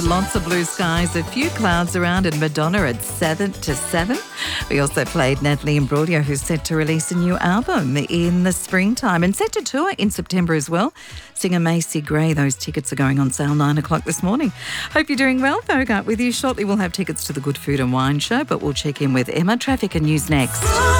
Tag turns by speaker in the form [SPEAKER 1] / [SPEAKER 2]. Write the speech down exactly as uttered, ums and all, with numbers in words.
[SPEAKER 1] Lots of blue skies, a few clouds around, and Madonna at seven to seven. We also played Natalie Imbruglia, who's set to release a new album in the springtime and set to tour in September as well. Singer Macy Gray, those tickets are going on sale nine o'clock this morning. Hope you're doing well. Bogart with you. Shortly we'll have tickets to the Good Food and Wine Show, but we'll check in with Emma. Traffic and news next.